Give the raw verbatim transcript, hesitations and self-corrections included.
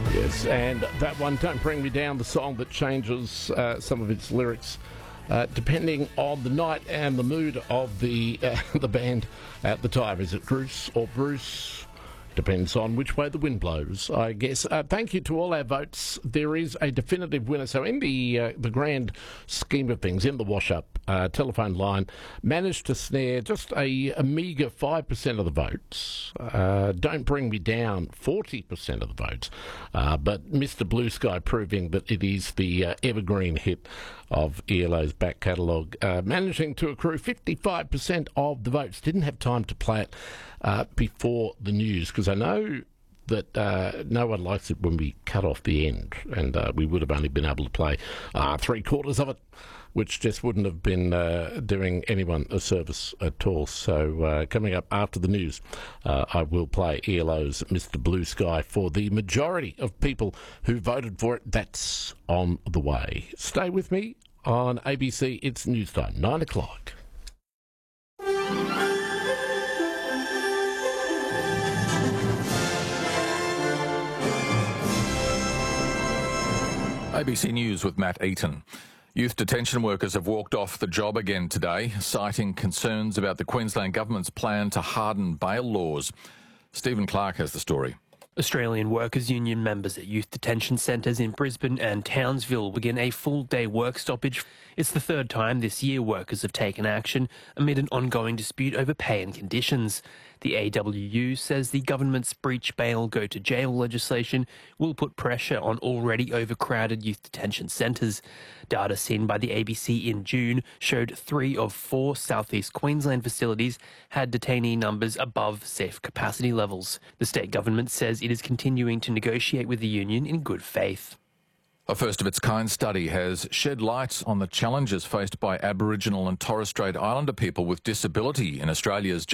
Yes, and that one, Don't Bring Me Down, the song that changes uh, some of its lyrics uh, depending on the night and the mood of the uh, the band at the time. Is it Bruce or Bruce? Depends on which way the wind blows, I guess. Uh, thank you to all our votes. There is a definitive winner. So in the uh, the grand scheme of things, in the wash-up, uh, telephone line managed to snare just a, a meagre five percent of the votes. Uh, Don't Bring Me Down, forty percent of the votes. Uh, but Mister Blue Sky proving that it is the uh, evergreen hit of E L O's back catalogue, uh, managing to accrue fifty-five percent of the votes. Didn't have time to play it uh, before the news, because I know that uh, no one likes it when we cut off the end, and uh, we would have only been able to play uh, three quarters of it, which just wouldn't have been uh, doing anyone a service at all. So uh, coming up after the news, uh, I will play E L O's Mister Blue Sky for the majority of people who voted for it. That's on the way. Stay with me on A B C. It's news time, nine o'clock. A B C News with Matt Eaton. Youth detention workers have walked off the job again today, citing concerns about the Queensland Government's plan to harden bail laws. Stephen Clark has the story. Australian Workers' Union members at youth detention centres in Brisbane and Townsville begin a full-day work stoppage. It's the third time this year workers have taken action amid an ongoing dispute over pay and conditions. The A W U says the government's breach bail go to jail legislation will put pressure on already overcrowded youth detention centres. Data seen by the A B C in June showed three of four southeast Queensland facilities had detainee numbers above safe capacity levels. The state government says it is continuing to negotiate with the union in good faith. A first-of-its-kind study has shed light on the challenges faced by Aboriginal and Torres Strait Islander people with disability in Australia's